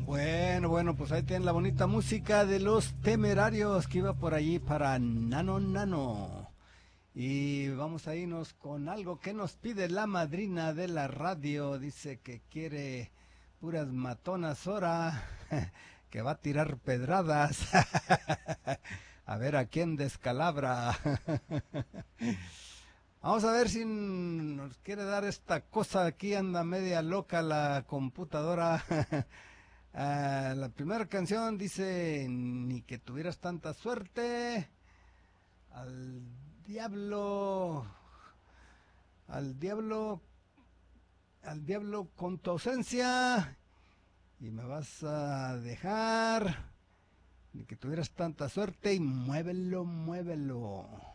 Bueno, pues ahí tienen la bonita música de Los Temerarios que iba por allí para Nano Nano. Y vamos a irnos con algo que nos pide la madrina de la radio. Dice que quiere puras matonas ahora, que va a tirar pedradas. A ver a quién descalabra. Vamos a ver si nos quiere dar esta cosa. Aquí anda media loca la computadora. La primera canción dice, ni que tuvieras tanta suerte. Al diablo, al diablo, al diablo con tu ausencia. Y me vas a dejar. Ni que tuvieras tanta suerte y muévelo, muévelo.